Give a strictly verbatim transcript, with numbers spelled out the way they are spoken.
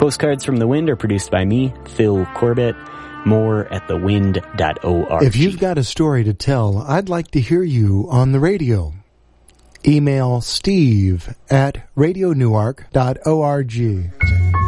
Postcards from the Wind are produced by me, Phil Corbett. More at the wind dot org. If you've got a story to tell, I'd like to hear you on the radio. Email steve at radio newark dot org.